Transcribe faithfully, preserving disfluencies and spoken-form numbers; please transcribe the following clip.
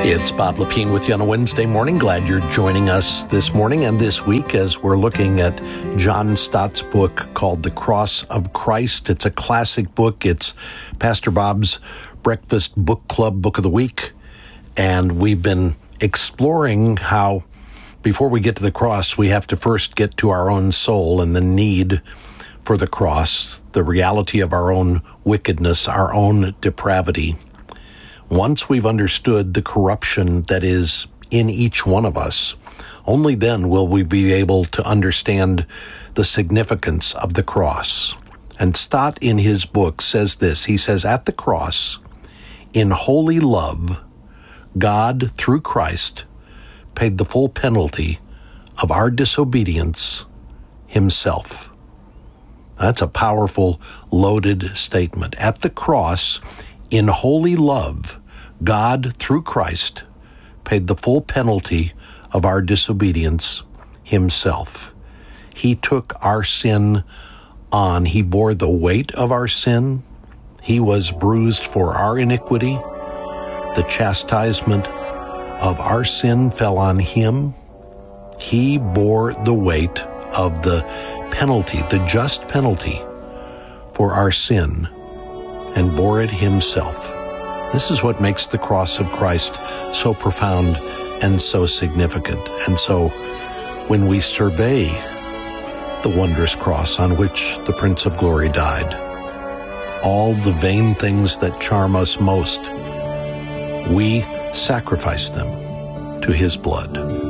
It's Bob Lepine with you on a Wednesday morning. Glad you're joining us this morning and this week as we're looking at John Stott's book called The Cross of Christ. It's a classic book. It's Pastor Bob's Breakfast Book Club Book of the Week. And we've been exploring how before we get to the cross, we have to first get to our own soul and the need for the cross, the reality of our own wickedness, our own depravity. Once we've understood the corruption that is in each one of us, only then will we be able to understand the significance of the cross. And Stott in his book says this. He says, at the cross, in holy love, God, through Christ, paid the full penalty of our disobedience himself. That's a powerful, loaded statement. At the cross, in holy love, God, through Christ, paid the full penalty of our disobedience himself. He took our sin on. He bore the weight of our sin. He was bruised for our iniquity. The chastisement of our sin fell on him. He bore the weight of the penalty, the just penalty for our sin, and bore it himself. This is what makes the cross of Christ so profound and so significant. And so when we survey the wondrous cross on which the Prince of Glory died, all the vain things that charm us most, we sacrifice them to his blood.